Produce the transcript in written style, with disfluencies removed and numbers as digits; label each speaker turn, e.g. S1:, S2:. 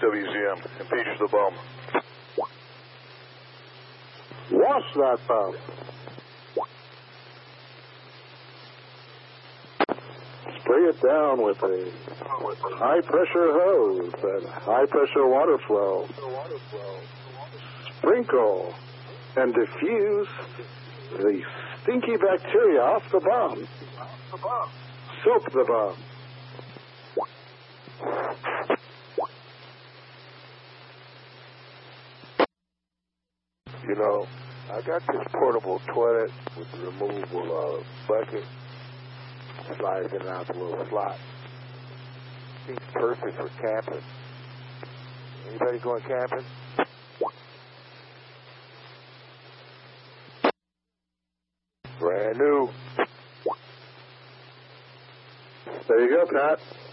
S1: WZM. Impeach the bum.
S2: Wash that bum. Spray it down with a high-pressure hose and high-pressure water flow. Sprinkle and diffuse the stinky bacteria off the bum. Soap the bum.
S3: You know, I got this portable toilet with the removable bucket. Slides in and out the little slot. Seems perfect for camping. Anybody going camping? Brand new.
S2: There you go, Pat.